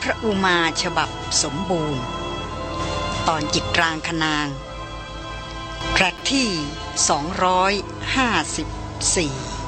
พระอุมาฉบับสมบูรณ์ตอนจิตรางคนางแพทที่254